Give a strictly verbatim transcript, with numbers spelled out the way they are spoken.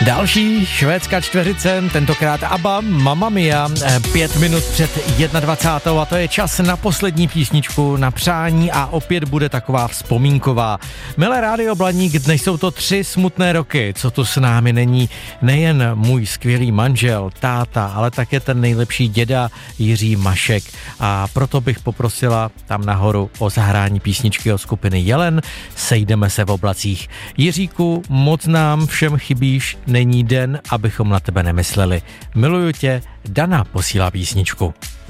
Další švédská čtveřice, tentokrát ABBA, Mamma Mia, pět minut před dvacátou první a to je čas na poslední písničku na přání a opět bude taková vzpomínková. Milé Rádio Blaník, dnes jsou to tři smutné roky, co tu s námi není nejen můj skvělý manžel, táta, ale také ten nejlepší děda Jiří Mašek a proto bych poprosila tam nahoru o zahrání písničky od skupiny Jelen, Sejdeme se v oblacích. Jiříku, moc nám všem chybíš, není den, abychom na tebe nemysleli. Miluju tě, Dana posílá písničku.